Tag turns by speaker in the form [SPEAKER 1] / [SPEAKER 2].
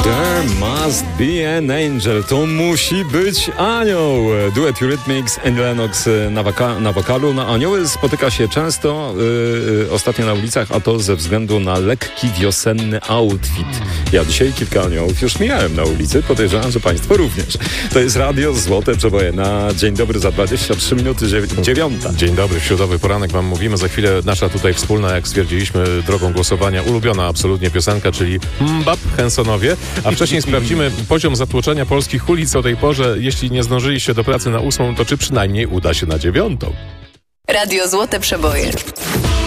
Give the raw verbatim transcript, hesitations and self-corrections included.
[SPEAKER 1] There must be an angel. To musi być anioł. Duet Eurythmics, Annie Lennox na, waka- na wokalu. Na anioły spotyka się często yy, yy, ostatnio na ulicach, a to ze względu na lekki wiosenny outfit. Ja dzisiaj kilka aniołów już mijałem na ulicy. Podejrzewam, że państwo również. To jest Radio Złote Przeboje. Na dzień dobry za dwadzieścia trzy minuty dziew- dziewiąta.
[SPEAKER 2] Dzień dobry, środowy poranek wam mówimy. Za chwilę nasza tutaj wspólna, jak stwierdziliśmy drogą głosowania, ulubiona absolutnie piosenka, czyli Mbap Hensonowie. A wcześniej sprawdzimy poziom zatłoczenia polskich ulic o tej porze. Jeśli nie zdążyliście do pracy na ósmą, to czy przynajmniej uda się na dziewiątą.
[SPEAKER 3] Radio Złote Przeboje.